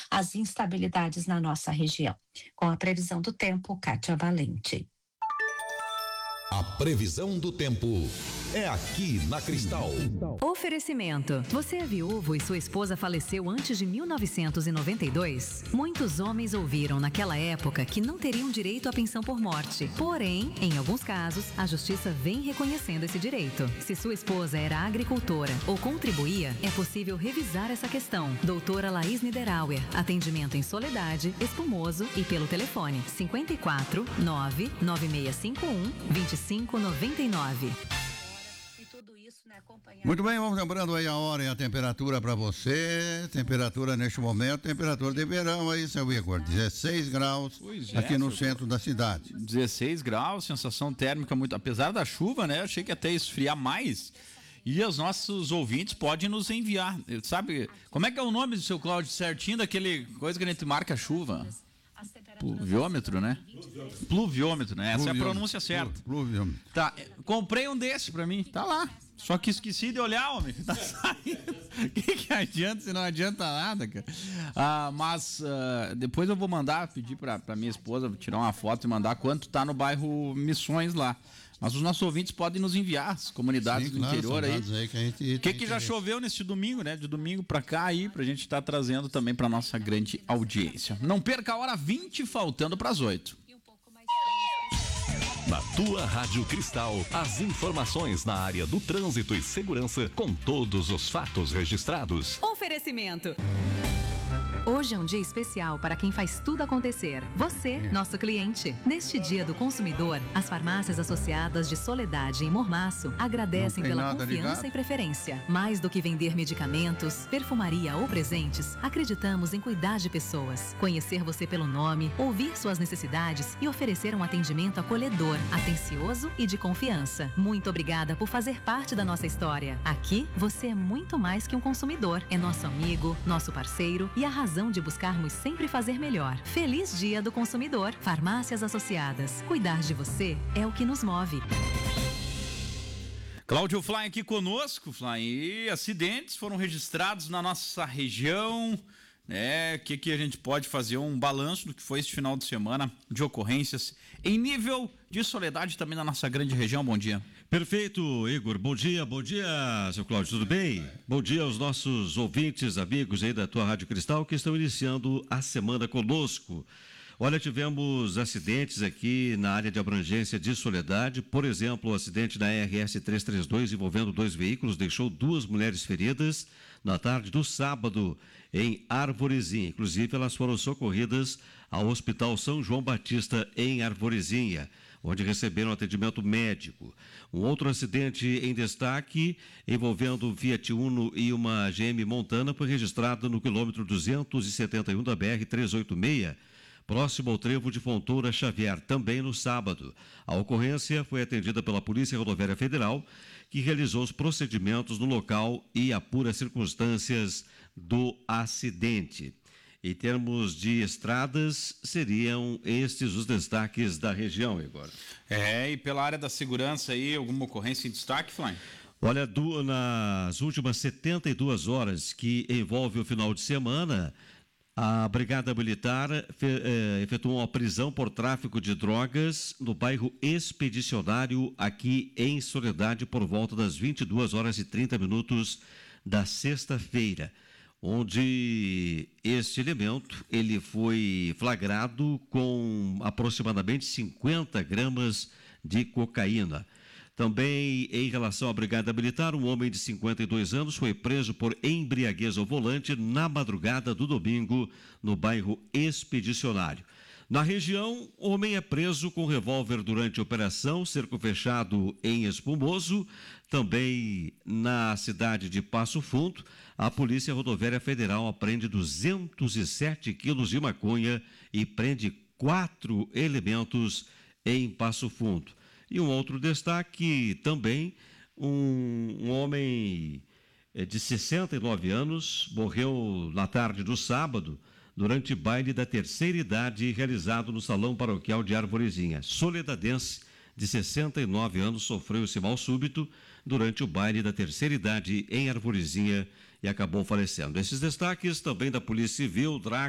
as instabilidades na nossa região. Com a previsão do tempo, Kátia Valente. A previsão do tempo é aqui na Cristal. Oferecimento. Você é viúvo e sua esposa faleceu antes de 1992? Muitos homens ouviram naquela época que não teriam direito à pensão por morte. Porém, em alguns casos, a justiça vem reconhecendo esse direito. Se sua esposa era agricultora ou contribuía, é possível revisar essa questão. Doutora Laís Niederauer. Atendimento em Soledade, Espumoso e pelo telefone 54 99651 2599. Muito bem, vamos lembrando aí a hora e a temperatura para você. Temperatura neste momento, temperatura de verão aí, seu Igor, 16 graus aqui no centro da cidade. 16 graus, sensação térmica muito, apesar da chuva, né? Eu achei que até esfriar mais. E os nossos ouvintes podem nos enviar, sabe? Como é que é o nome do seu Cláudio certinho daquele coisa que a gente marca a chuva? Pluviômetro, né? Pluviômetro, né? Essa é a pronúncia certa. Pluviômetro. Tá, comprei um desse pra mim, tá lá. Só que esqueci de olhar, homem. Tá saindo. Que adianta se não adianta nada, cara? Mas depois eu vou pedir pra minha esposa tirar uma foto e mandar quanto tá no bairro Missões lá. Mas os nossos ouvintes podem nos enviar, as comunidades do interior aí. O que já choveu neste domingo, né? De domingo pra cá aí, pra gente estar trazendo também pra nossa grande audiência. Não perca a hora 20, faltando pras 8. Na tua Rádio Cristal, as informações na área do trânsito e segurança com todos os fatos registrados. Oferecimento. Hoje é um dia especial para quem faz tudo acontecer. Você, nosso cliente. Neste Dia do Consumidor, as farmácias associadas de Soledade e Mormaço agradecem pela confiança e preferência. Mais do que vender medicamentos, perfumaria ou presentes, acreditamos em cuidar de pessoas, conhecer você pelo nome, ouvir suas necessidades e oferecer um atendimento acolhedor, atencioso e de confiança. Muito obrigada por fazer parte da nossa história. Aqui, você é muito mais que um consumidor. É nosso amigo, nosso parceiro e a razão de buscarmos sempre fazer melhor. Feliz Dia do Consumidor. Farmácias Associadas. Cuidar de você é o que nos move. Cláudio Fly aqui conosco, Fly. E acidentes foram registrados na nossa região. Que a gente pode fazer um balanço do que foi este final de semana de ocorrências em nível de Soledade também na nossa grande região. Bom dia. Perfeito, Igor. Bom dia, seu Cláudio, tudo bem? Bom dia aos nossos ouvintes, amigos aí da tua Rádio Cristal que estão iniciando a semana conosco. Olha, tivemos acidentes aqui na área de abrangência de Soledade. Por exemplo, o acidente na RS 332 envolvendo 2 veículos deixou 2 mulheres feridas na tarde do sábado em Arvorezinha. Inclusive, elas foram socorridas ao Hospital São João Batista em Arvorezinha, onde receberam atendimento médico. Um outro acidente em destaque envolvendo Fiat Uno e uma GM Montana foi registrado no quilômetro 271 da BR 386. Próximo ao trevo de Fontoura Xavier, também no sábado. A ocorrência foi atendida pela Polícia Rodoviária Federal, que realizou os procedimentos no local e apura as circunstâncias do acidente. Em termos de estradas, seriam estes os destaques da região, Igor. E pela área da segurança aí, alguma ocorrência em destaque, Flávio? Olha, nas últimas 72 horas que envolve o final de semana, a Brigada Militar efetuou uma prisão por tráfico de drogas no bairro Expedicionário, aqui em Soledade, por volta das 22 horas e 30 minutos da sexta-feira, onde este elemento ele foi flagrado com aproximadamente 50 gramas de cocaína. Também em relação à Brigada Militar, um homem de 52 anos foi preso por embriaguez ao volante na madrugada do domingo no bairro Expedicionário. Na região, homem é preso com revólver durante a operação Cerco Fechado em Espumoso. Também na cidade de Passo Fundo, a Polícia Rodoviária Federal apreende 207 quilos de maconha e prende 4 elementos em Passo Fundo. E um outro destaque também, um homem de 69 anos morreu na tarde do sábado durante baile da terceira idade realizado no Salão Paroquial de Arvorezinha. Soledadense de 69 anos sofreu esse mal súbito durante o baile da terceira idade em Arvorezinha e acabou falecendo. Esses destaques também da Polícia Civil,